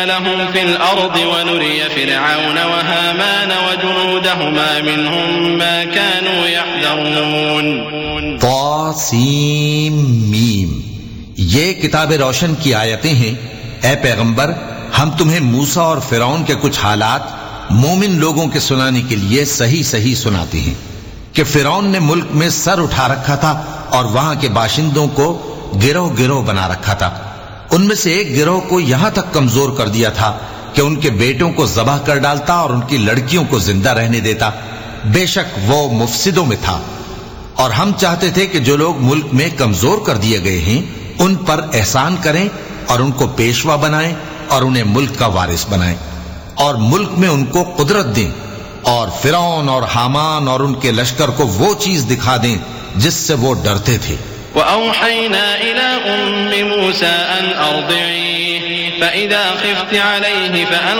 لهم في الأرض ونري فرعون وهامان وجنودهما منهم ما كانوا يحذرون. طاسیم میم، یہ کتاب روشن کی آیتیں ہیں. اے پیغمبر، ہم تمہیں موسیٰ اور فرعون کے کچھ حالات مومن لوگوں کے سنانے کے لیے صحیح صحیح سناتے ہیں کہ فرعون نے ملک میں سر اٹھا رکھا تھا اور وہاں کے باشندوں کو گروہ گروہ بنا رکھا تھا. ان میں سے ایک گروہ کو یہاں تک کمزور کر دیا تھا کہ ان کے بیٹوں کو ذبح کر ڈالتا اور ان کی لڑکیوں کو زندہ رہنے دیتا. بے شک وہ مفسدوں میں تھا. اور ہم چاہتے تھے کہ جو لوگ ملک میں کمزور کر دیے گئے ہیں ان پر احسان کریں اور ان کو پیشوا بنائیں اور انہیں ملک کا وارث بنائیں اور ملک میں ان کو قدرت دیں اور فرعون اور حامان اور ان کے لشکر کو وہ چیز دکھا دیں جس سے وہ ڈرتے تھے. وأوحينا إلى أم موسى أن أرضعيه فإذا خفت عليه